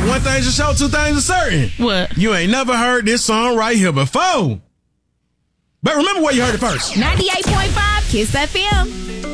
Hey, one thing's for sure, two things are certain. What? You ain't never heard this song right here before. But remember where you heard it first. 98.5 Kiss FM.